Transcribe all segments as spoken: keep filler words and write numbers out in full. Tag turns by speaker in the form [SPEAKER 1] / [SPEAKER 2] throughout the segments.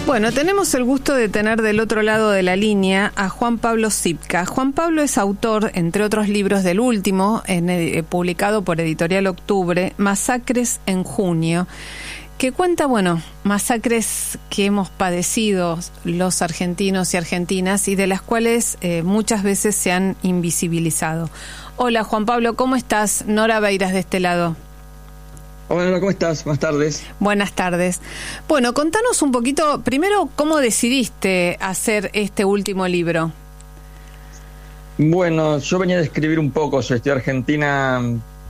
[SPEAKER 1] Bueno, tenemos el gusto de tener del otro lado de la línea a Juan Pablo Zipka. Juan Pablo es autor, entre otros libros, del último, en, eh, publicado por Editorial Octubre, Masacres en Junio, que cuenta, bueno, masacres que hemos padecido los argentinos y argentinas y de las cuales eh, muchas veces se han invisibilizado. Hola, Juan Pablo, ¿cómo estás? Nora Beiras de este lado.
[SPEAKER 2] Hola, ¿cómo estás? Buenas tardes.
[SPEAKER 1] Buenas tardes. Bueno, contanos un poquito, primero, ¿cómo decidiste hacer este último libro?
[SPEAKER 2] Bueno, yo venía de escribir un poco sobre la Argentina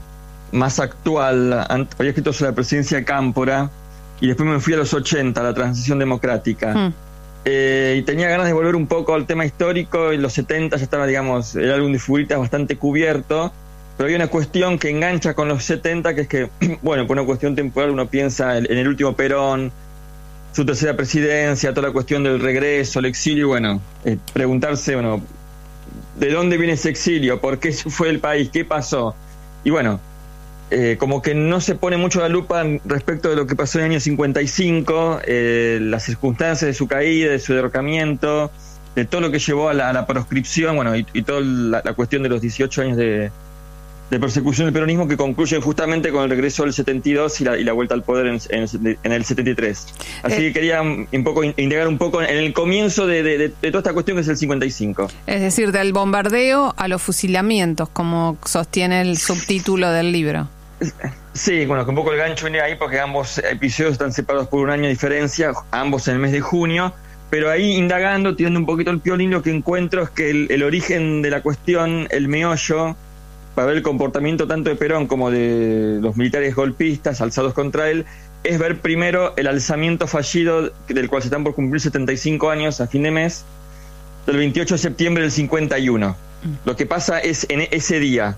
[SPEAKER 2] más actual. Había escrito sobre la presidencia de Cámpora y después me fui a los ochenta, a la transición democrática. Mm. Eh, y tenía ganas de volver un poco al tema histórico. En los setenta ya estaba, digamos, el álbum de figuritas bastante cubierto. Pero hay una cuestión que engancha con los setenta, que es que, bueno, por una cuestión temporal uno piensa en, en el último Perón, su tercera presidencia, toda la cuestión del regreso, el exilio, y bueno, eh, preguntarse, bueno, ¿de dónde viene ese exilio? ¿Por qué se fue el país? ¿Qué pasó? Y bueno, eh, como que no se pone mucho la lupa respecto de lo que pasó en el año cincuenta y cinco, eh, las circunstancias de su caída, de su derrocamiento, de todo lo que llevó a la, a la proscripción, bueno, y, y toda la, la cuestión de los dieciocho años de... de persecución del peronismo, que concluyen justamente con el regreso del setenta y dos y la, y la vuelta al poder en, en, en el setenta y tres. Así eh, que quería un poco indagar un poco en el comienzo de, de, de, de toda esta cuestión, que es el cincuenta y cinco.
[SPEAKER 1] Es decir, del bombardeo a los fusilamientos, como sostiene el subtítulo del libro.
[SPEAKER 2] Sí, bueno, que un poco el gancho viene ahí porque ambos episodios están separados por un año de diferencia, ambos en el mes de junio. Pero ahí, indagando, tirando un poquito el piolín, lo que encuentro es que el, el origen de la cuestión, el meollo, para ver el comportamiento tanto de Perón como de los militares golpistas alzados contra él, es ver primero el alzamiento fallido, del cual se están por cumplir setenta y cinco años a fin de mes, del veintiocho de septiembre del cincuenta y uno. Lo que pasa es en ese día,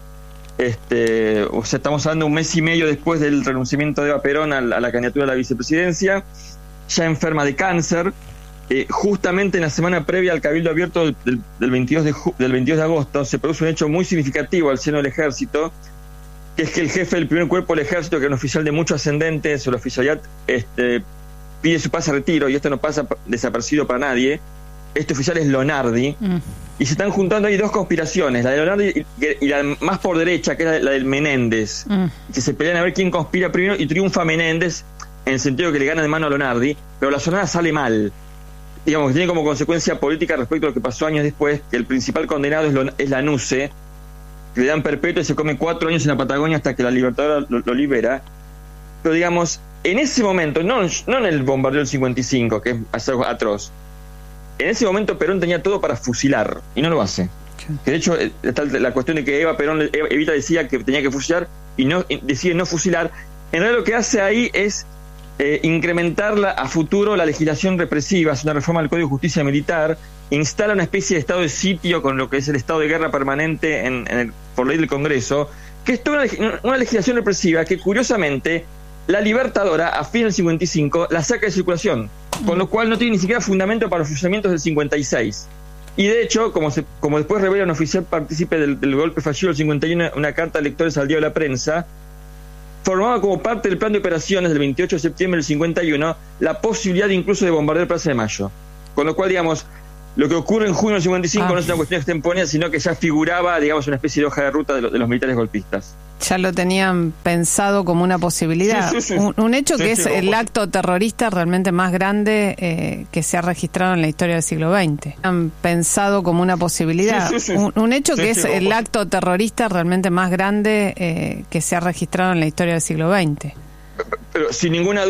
[SPEAKER 2] este, o sea, estamos hablando un mes y medio después del renunciamiento de Eva Perón a la, a la candidatura a la vicepresidencia, ya enferma de cáncer. Eh, justamente en la semana previa al Cabildo Abierto del, del, del, veintidós de ju- del veintidós de agosto se produce un hecho muy significativo al seno del ejército, que es que el jefe del primer cuerpo del ejército, que era un oficial de mucho ascendente sobre la oficialidad, este, pide su pase a retiro, y esto no pasa desapercibido para nadie. Este oficial es Lonardi, mm. y se están juntando ahí dos conspiraciones, la de Lonardi y, y la más por derecha, que es la, la del Menéndez, mm. que se pelean a ver quién conspira primero, y triunfa Menéndez en el sentido de que le gana de mano a Lonardi, pero la sonada sale mal. Digamos, que tiene como consecuencia política respecto a lo que pasó años después, que el principal condenado es, lo, es Lanusse, que le dan perpetuo y se come cuatro años en la Patagonia hasta que la Libertadora lo, lo libera. Pero digamos, en ese momento, no, no en el bombardeo del cincuenta y cinco, que es algo atroz, en ese momento Perón tenía todo para fusilar, y no lo hace. Que de hecho, está la cuestión de que Eva Perón, Eva, Evita decía que tenía que fusilar, y no decide no fusilar. En realidad lo que hace ahí es Eh, incrementarla a futuro la legislación represiva, es una reforma del Código de Justicia Militar, instala una especie de estado de sitio con lo que es el estado de guerra permanente en, en el, por ley del Congreso, que es toda una, una legislación represiva que, curiosamente, la Libertadora, a fin del cincuenta y cinco, la saca de circulación, con lo cual no tiene ni siquiera fundamento para los fusilamientos del cincuenta y seis. Y de hecho, como, se, como después revela un oficial partícipe del, del golpe fallido del cincuenta y uno, una carta a lectores al Diario de la Prensa, formaba como parte del plan de operaciones del veintiocho de septiembre del cincuenta y uno la posibilidad incluso de bombardear Plaza de Mayo. Con lo cual, digamos, lo que ocurre en junio del cincuenta y cinco ah. no es una cuestión extemporánea, sino que ya figuraba, digamos, una especie de hoja de ruta de, lo, de los militares golpistas.
[SPEAKER 1] Ya lo tenían pensado como una posibilidad. Sí, sí, sí. Un, un hecho sí, que sí, es sí, el acto terrorista realmente más grande eh, que se ha registrado en la historia del siglo veinte. Han pensado como una posibilidad. Sí, sí, sí. Un, un hecho sí, que sí, es sí, el acto terrorista realmente más grande eh, que se ha registrado en la historia del siglo veinte.
[SPEAKER 2] Pero, pero sin ninguna duda.